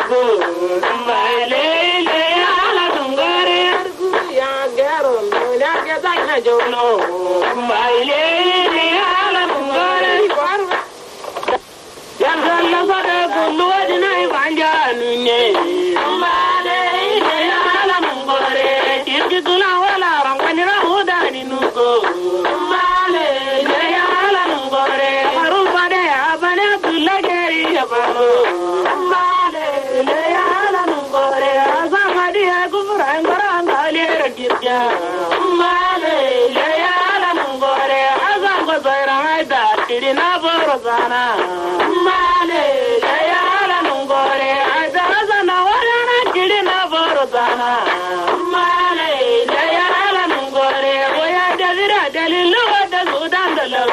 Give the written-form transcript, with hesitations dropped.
nuko male le ala dungare ya garo ya ke dai na jono male le ala dungare ya galla sada gulu dinai banja nunye male le ala dungare kirki kula wala rangani ra hodani nuko male le ala dungare haru bade abane tulageri abano male le ala dungare azamadi agurangara ngale rakirja male le ala dungare azango zaira da tirina borozana male le ala dungare azana warana tirina borozana male le ala dungare oya davira dalilu da sudan dalo